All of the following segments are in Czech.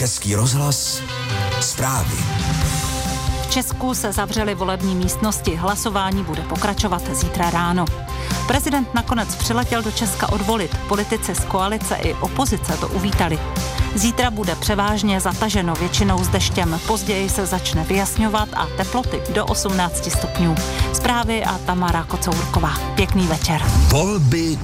Český rozhlas, zprávy. V Česku se zavřely volební místnosti. Hlasování bude pokračovat zítra ráno. Prezident nakonec přiletěl do Česka odvolit. Politici z koalice i opozice to uvítali. Zítra bude převážně zataženo, většinou s deštěm. Později se začne vyjasňovat a teploty do 18 stupňů. Zprávy a Tamara Kocourková. Pěkný večer. Volby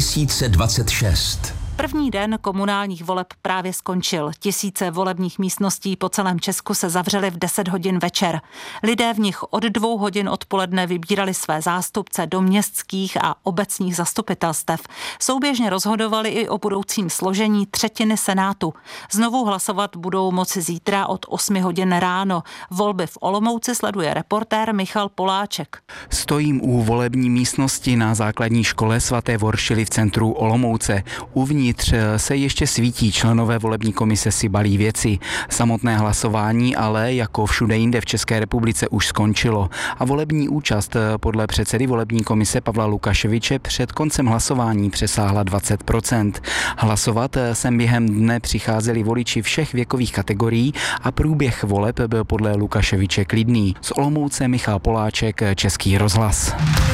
2026. První den komunálních voleb právě skončil. Tisíce volebních místností po celém Česku se zavřely v 10 hodin večer. Lidé v nich od 2 hodin odpoledne vybírali své zástupce do městských a obecních zastupitelstev. Souběžně rozhodovali i o budoucím složení třetiny Senátu. Znovu hlasovat budou moci zítra od 8 hodin ráno. Volby v Olomouci sleduje reportér Michal Poláček. Stojím u volební místnosti na základní škole svaté Voršily v centru Olomouce. Uvnitř se ještě svítí, členové volební komise si balí věci. Samotné hlasování ale jako všude jinde v České republice už skončilo a volební účast podle předsedy volební komise Pavla Lukaševiče před koncem hlasování přesáhla 20%. Hlasovat sem během dne přicházeli voliči všech věkových kategorií a průběh voleb byl podle Lukaševiče klidný. Z Olomouce Michal Poláček, Český rozhlas.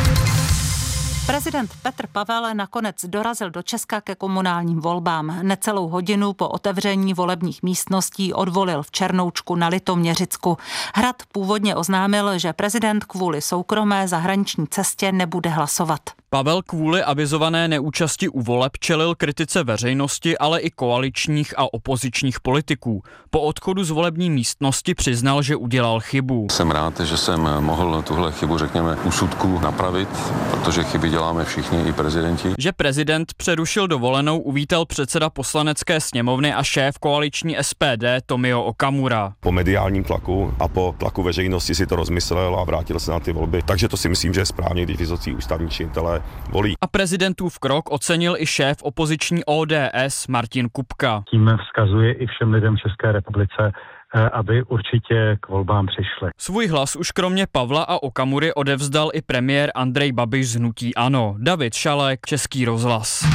Prezident Petr Pavel nakonec dorazil do Česka ke komunálním volbám. Necelou hodinu po otevření volebních místností odvolil v Černoučku na Litoměřicku. Hrad původně oznámil, že prezident kvůli soukromé zahraniční cestě nebude hlasovat. Pavel kvůli avizované neúčasti u voleb čelil kritice veřejnosti, ale i koaličních a opozičních politiků. Po odchodu z volební místnosti přiznal, že udělal chybu. Jsem rád, že jsem mohl tuhle chybu, řekněme, úsudku napravit, protože chyby děláme všichni, i prezidenti. Že prezident přerušil dovolenou, uvítal předseda poslanecké sněmovny a šéf koaliční SPD Tomio Okamura. Po mediálním tlaku a po tlaku veřejnosti si to rozmyslel a vrátil se na ty volby. Takže to si myslím, že je správně, když vysocí ústavní činitelé volí. A prezidentův krok ocenil i šéf opoziční ODS Martin Kupka. Tím vzkazuje i všem lidem v České republice, aby určitě k volbám přišli. Svůj hlas už kromě Pavla a Okamury odevzdal i premiér Andrej Babiš z hnutí ANO. David Šalek, Český rozhlas.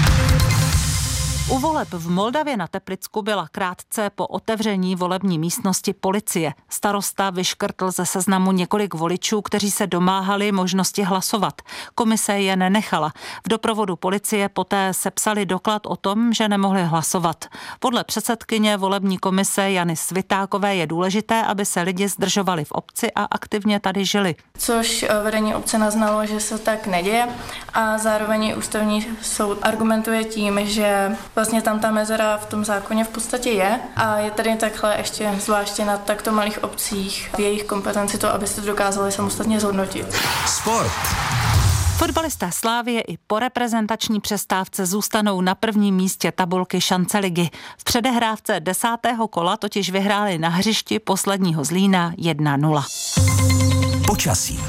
U voleb v Moldavě na Teplicku byla krátce po otevření volební místnosti policie. Starosta vyškrtl ze seznamu několik voličů, kteří se domáhali možnosti hlasovat. Komise je nenechala. V doprovodu policie poté sepsali doklad o tom, že nemohli hlasovat. Podle předsedkyně volební komise Jany Svitákové je důležité, aby se lidi zdržovali v obci a aktivně tady žili. Což vedení obce naznalo, že se tak neděje a zároveň ústavní soud argumentuje tím, že vlastně tam ta mezera v tom zákoně v podstatě je a je tady takhle ještě zvláště na takto malých obcích v jejich kompetenci to, abyste dokázali samostatně zhodnotit. Sport. Fotbalisté Slávie i po reprezentační přestávce zůstanou na prvním místě tabulky šance ligy. V předehrávce 10. kola totiž vyhráli na hřišti posledního Zlína 1-0. Počasí.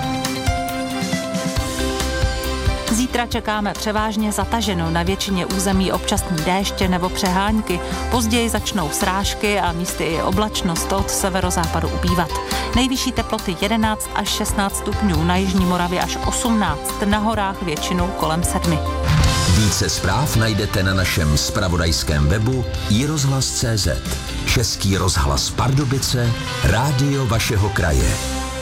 Zítra čekáme převážně zataženo, na většině území občasný déště nebo přehánky. Později začnou srážky a místy i oblačnost od severozápadu ubývat. Nejvyšší teploty 11 až 16 stupňů, na jižní Moravě až 18, na horách většinou kolem 7. Více zpráv najdete na našem zpravodajském webu iRozhlas.cz. Český rozhlas Pardubice, rádio vašeho kraje.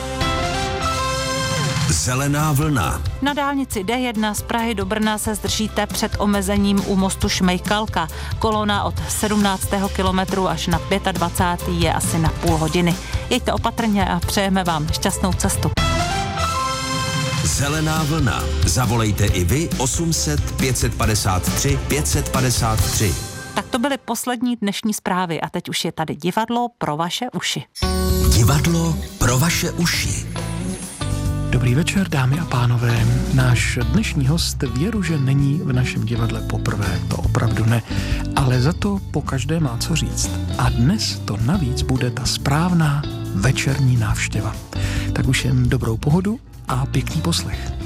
Zelená vlna. Na dálnici D1 z Prahy do Brna se zdržíte před omezením u mostu Šmejkalka. Kolona od 17. kilometru až na 25. je asi na půl hodiny. Jeďte opatrně a přejeme vám šťastnou cestu. Zelená vlna. Zavolejte i vy 800 553 553. Tak to byly poslední dnešní zprávy a teď už je tady divadlo pro vaše uši. Divadlo pro vaše uši. Dobrý večer, dámy a pánové. Náš dnešní host věru, že není v našem divadle poprvé, to opravdu ne, ale za to po každé má co říct. A dnes to navíc bude ta správná večerní návštěva. Tak už jen dobrou pohodu a pěkný poslech.